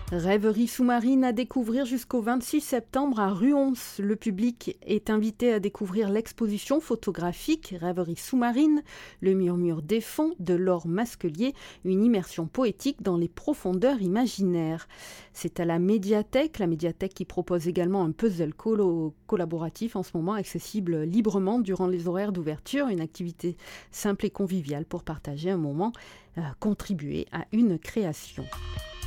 Rêverie sous-marine à découvrir jusqu'au 26 septembre à Ruons. Le public est invité à découvrir l'exposition photographique Rêverie sous-marine, le murmure des fonds de Laure Masquelier, une immersion poétique dans les profondeurs imaginaires. C'est à la médiathèque qui propose également un puzzle collaboratif en ce moment, accessible librement durant les horaires d'ouverture, une activité simple et conviviale pour partager un moment, contribuer à une création.